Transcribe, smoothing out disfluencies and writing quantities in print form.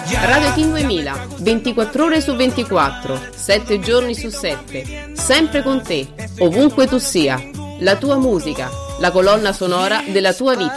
Radio Team 2000, 24 ore su 24, 7 giorni su 7, sempre con te, ovunque tu sia. La tua musica, la colonna sonora della tua vita.